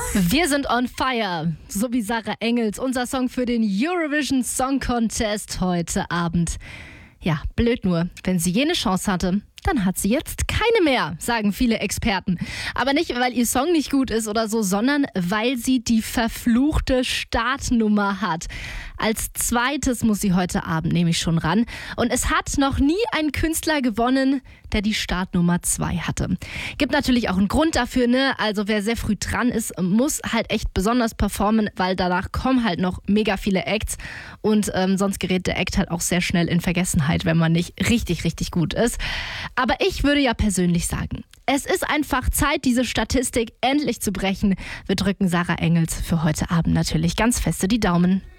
Wir sind on fire, so wie Sarah Engels, unser Song für den Eurovision Song Contest heute Abend. Ja, blöd nur, wenn sie jene Chance hatte, dann hat sie jetzt keine mehr, sagen viele Experten. Aber nicht, weil ihr Song nicht gut ist oder so, sondern weil sie die verfluchte Startnummer hat. Als zweites muss sie heute Abend nämlich schon ran. Und es hat noch nie ein Künstler gewonnen, der die Startnummer 2 hatte. Gibt natürlich auch einen Grund dafür, ne? Also wer sehr früh dran ist, muss halt echt besonders performen, weil danach kommen halt noch mega viele Acts. Und sonst gerät der Act halt auch sehr schnell in Vergessenheit, wenn man nicht richtig, richtig gut ist. Aber ich würde ja persönlich sagen, es ist einfach Zeit, diese Statistik endlich zu brechen. Wir drücken Sarah Engels für heute Abend natürlich ganz feste die Daumen.